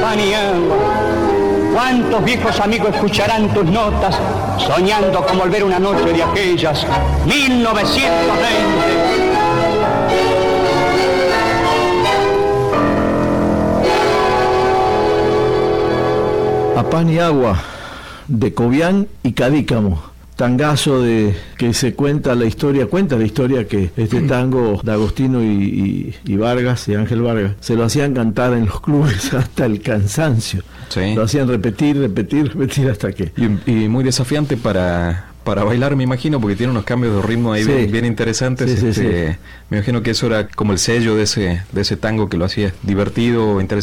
pan y agua. ¿Cuántos viejos amigos escucharán tus notas, soñando con volver una noche de aquellas 1920? A pan y agua, de Cobián y Cadícamo. Tangazo que se cuenta la historia que este tango de Agostino y Vargas, y Ángel Vargas, se lo hacían cantar en los clubes hasta el cansancio. Sí. Lo hacían repetir hasta que... Y muy desafiante para bailar, me imagino, porque tiene unos cambios de ritmo ahí bien interesantes. Sí. Me imagino que eso era como el sello de ese tango que lo hacía divertido, interesante.